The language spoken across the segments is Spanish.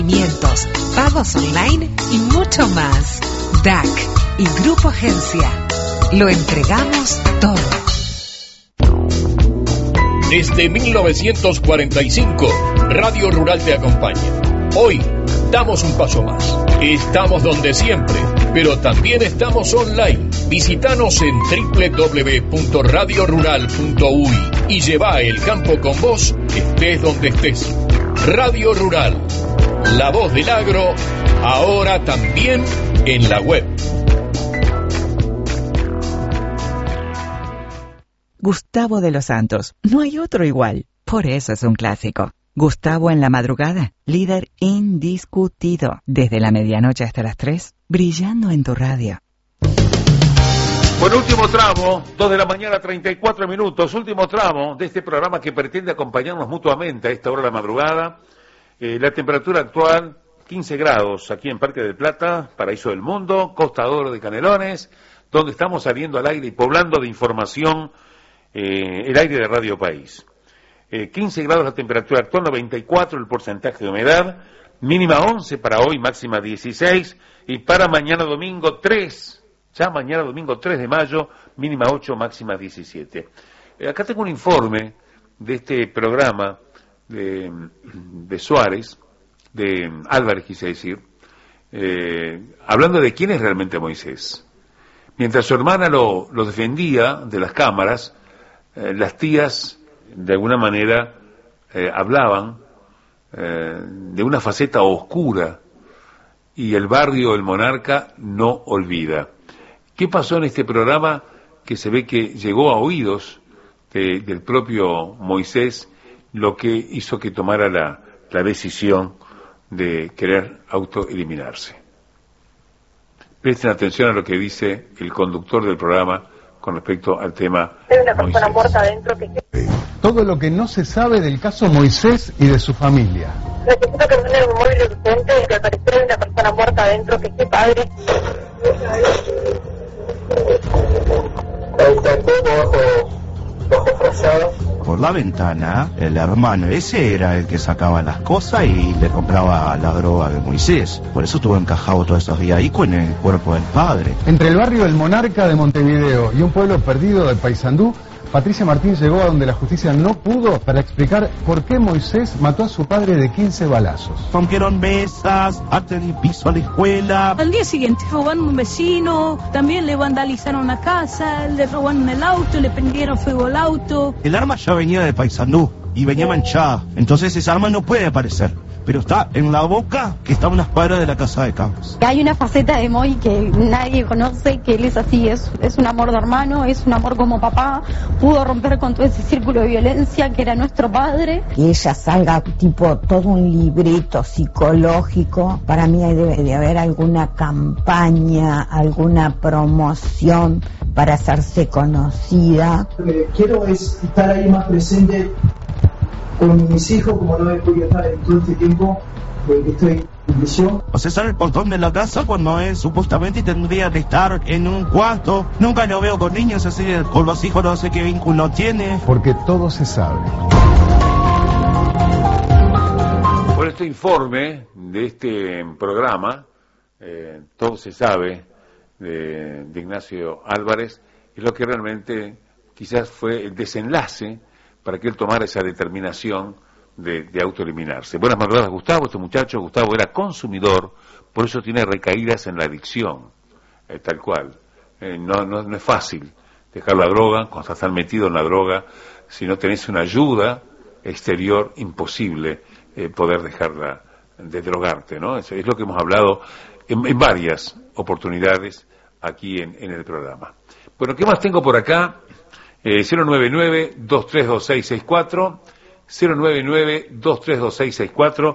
Pagos online y mucho más. DAC y Grupo Agencia. Lo entregamos todo. Desde 1945, Radio Rural te acompaña. Hoy damos un paso más. Estamos donde siempre, pero también estamos online. Visítanos en www.radiorural.uy y lleva el campo con vos, estés donde estés. Radio Rural, la voz del agro, ahora también en la web. Gustavo de los Santos, no hay otro igual, por eso es un clásico. Gustavo en la madrugada, líder indiscutido, desde la medianoche hasta las 3, brillando en tu radio. Bueno, último tramo, 2 de la mañana, 34 minutos, último tramo de este programa que pretende acompañarnos mutuamente a esta hora de la madrugada. La temperatura actual, 15 grados aquí en Parque del Plata, Paraíso del Mundo, Costa Oro de Canelones, donde estamos saliendo al aire y poblando de información el aire de Radio País. 15 grados la temperatura actual, 94 el porcentaje de humedad, mínima 11 para hoy, máxima 16, y para mañana domingo 3, ya mañana domingo 3 de mayo, mínima 8, máxima 17. Acá tengo un informe de este programa de Suárez, de Álvarez quise decir, hablando de quién es realmente Moisés. Mientras su hermana lo defendía de las cámaras, las tías de alguna manera hablaban de una faceta oscura y el barrio El Monarca no olvida. ¿Qué pasó en este programa que se ve que llegó a oídos del propio Moisés, lo que hizo que tomara la decisión de querer autoeliminarse? Presten atención a lo que dice el conductor del programa con respecto al tema Moisés. Todo lo que no se sabe del caso Moisés y de su familia. Necesito que me den un móvil urgente y que apareciera una persona muerta adentro, que esté padre. Por la ventana, el hermano ese era el que sacaba las cosas y le compraba la droga de Moisés. Por eso estuvo encajado todos esos días ahí con el cuerpo del padre. Entre el barrio El Monarca de Montevideo y un pueblo perdido de Paysandú, Patricia Martín llegó a donde la justicia no pudo para explicar por qué Moisés mató a su padre de 15 balazos. Rompieron mesas, arten el piso a la escuela. Al día siguiente robaron un vecino, también le vandalizaron la casa, le robaron el auto, le prendieron fuego al auto. El arma ya venía de Paysandú y venía manchada, entonces esa arma no puede aparecer. Pero está en la boca que está a unas cuadras de la casa de Campos. Hay una faceta de Moy que nadie conoce, que él es así, es un amor de hermano, es un amor como papá, pudo romper con todo ese círculo de violencia que era nuestro padre. Que ella salga tipo todo un libreto psicológico, para mí debe de haber alguna campaña, alguna promoción para hacerse conocida. Lo que quiero es estar ahí más presente con mis hijos, como no he podido estar en todo este tiempo que estoy en prisión. O sea, sale el portón de la casa cuando es supuestamente tendría de estar en un cuarto. Nunca lo veo con niños así, con los hijos no sé qué vínculo tiene. Porque todo se sabe. Por este informe de este programa, todo se sabe, de Ignacio Álvarez, es lo que realmente quizás fue el desenlace para que él tomara esa determinación de autoeliminarse. Buenas madrugadas, Gustavo. Este muchacho, Gustavo, era consumidor, por eso tiene recaídas en la adicción, tal cual. No es fácil dejar la droga, cuando estás metido en la droga, si no tenés una ayuda exterior, imposible poder dejarla de drogarte, ¿no? Es lo que hemos hablado en varias oportunidades aquí en el programa. Bueno, ¿qué más tengo por acá? 099-232664, 099-232664,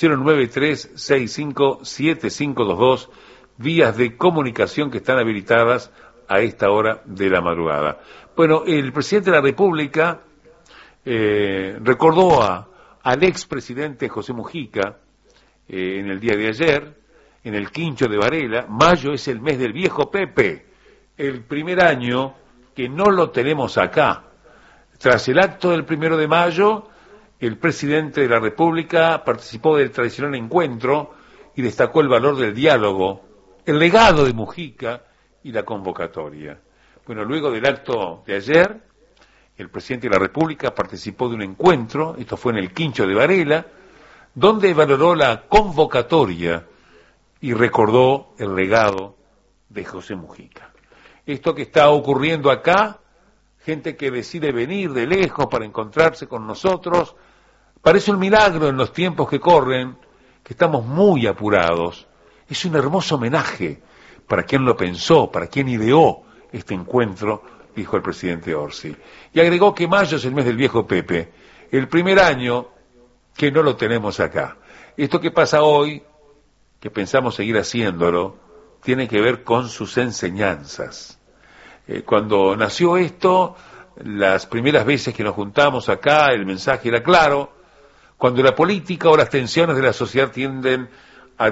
093-657522, vías de comunicación que están habilitadas a esta hora de la madrugada. Bueno, el presidente de la República recordó al expresidente José Mujica en el día de ayer, en el Quincho de Varela. Mayo es el mes del viejo Pepe, el primer año que no lo tenemos acá. Tras el acto del 1 de mayo, el presidente de la República participó del tradicional encuentro y destacó el valor del diálogo, el legado de Mujica y la convocatoria. Bueno, luego del acto de ayer, el presidente de la República participó de un encuentro, esto fue en el Quincho de Varela, donde valoró la convocatoria y recordó el legado de José Mujica. Esto que está ocurriendo acá, gente que decide venir de lejos para encontrarse con nosotros, parece un milagro en los tiempos que corren, que estamos muy apurados. Es un hermoso homenaje para quien lo pensó, para quien ideó este encuentro, dijo el presidente Orsi. Y agregó que mayo es el mes del viejo Pepe, el primer año que no lo tenemos acá. Esto que pasa hoy, que pensamos seguir haciéndolo, tiene que ver con sus enseñanzas. Cuando nació esto, las primeras veces que nos juntamos acá, el mensaje era claro. Cuando la política o las tensiones de la sociedad tienden a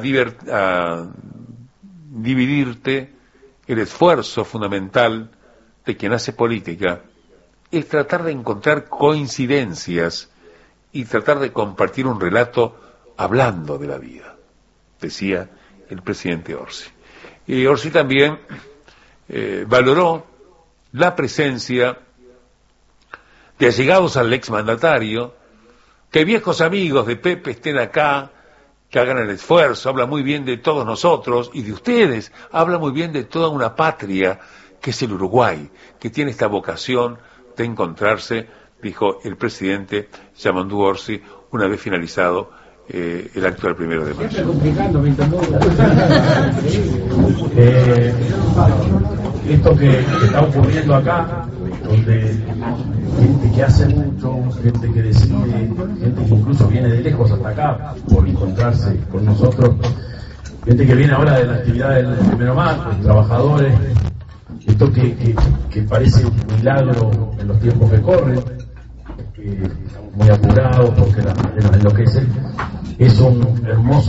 dividirte, el esfuerzo fundamental de quien hace política es tratar de encontrar coincidencias y tratar de compartir un relato hablando de la vida, decía el presidente Orsi. Y Orsi también valoró la presencia de allegados al exmandatario, que viejos amigos de Pepe estén acá, que hagan el esfuerzo, habla muy bien de todos nosotros y de ustedes, habla muy bien de toda una patria que es el Uruguay, que tiene esta vocación de encontrarse, dijo el presidente Yamandú Orsi, una vez finalizado el acto del 1 de mayo. Esto que está ocurriendo acá, donde gente que hace mucho, gente que decide, gente que incluso viene de lejos hasta acá por encontrarse con nosotros, gente que viene ahora de la actividad del 1 de mayo, trabajadores, esto que parece un milagro en los tiempos que corren, que estamos muy apurados porque la enloquecen, es un hermoso